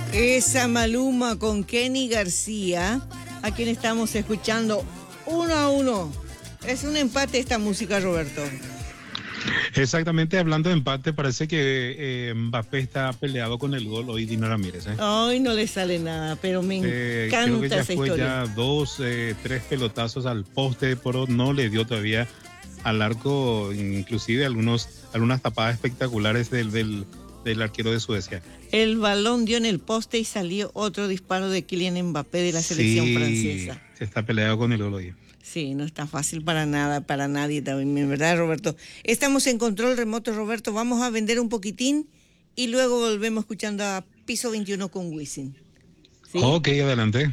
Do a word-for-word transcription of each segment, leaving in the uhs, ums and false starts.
Esa Maluma con Kenny García, a quien estamos escuchando uno a uno. Es un empate esta música, Roberto. Exactamente, hablando de empate, parece que eh, Mbappé está peleado con el gol hoy, Dina Ramírez. ¿eh? Ay, no le sale nada, pero me eh, encanta creo que ya esa fue historia. ya dos, eh, tres pelotazos al poste, pero no le dio todavía al arco, inclusive algunos, algunas tapadas espectaculares del, del, del arquero de Suecia. El balón dio en el poste y salió otro disparo de Kylian Mbappé de la selección sí, francesa. Se está peleado con el gol hoy. Sí, no está fácil para nada, para nadie también, ¿verdad, Roberto? Estamos en control remoto, Roberto. Vamos a vender un poquitín y luego volvemos escuchando a Piso veintiuno con Wisin. ¿Sí? Ok, adelante.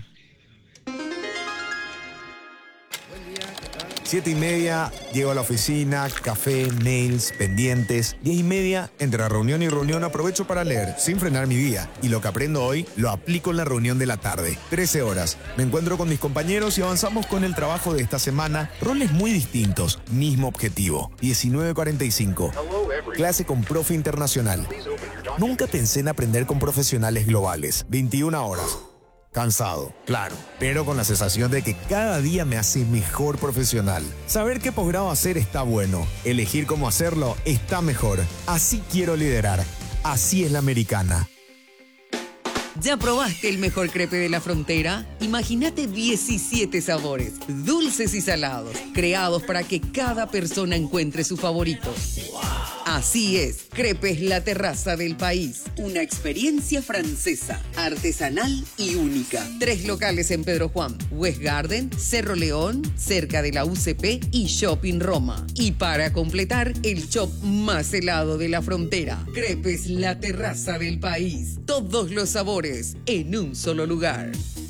Siete y media, llego a la oficina, café, mails, pendientes. Diez y media, entre reunión y reunión aprovecho para leer, sin frenar mi día. Y lo que aprendo hoy, lo aplico en la reunión de la tarde. Trece horas. Me encuentro con mis compañeros y avanzamos con el trabajo de esta semana. Roles muy distintos, mismo objetivo. diecinueve cuarenta y cinco. Clase con profe internacional. Nunca pensé en aprender con profesionales globales. veintiuna horas. Cansado, claro, pero con la sensación de que cada día me hace mejor profesional. Saber qué posgrado hacer está bueno. Elegir cómo hacerlo está mejor. Así quiero liderar. Así es la americana. ¿Ya probaste el mejor crepe de la frontera? Imagínate diecisiete sabores, dulces y salados, creados para que cada persona encuentre su favorito. Así es, Crepes La Terraza del País. Una experiencia francesa, artesanal y única. Tres locales en Pedro Juan, West Garden, Cerro León, cerca de la U C P y Shopping Roma. Y para completar, el shop más helado de la frontera. Crepes La Terraza del País. Todos los sabores en un solo lugar.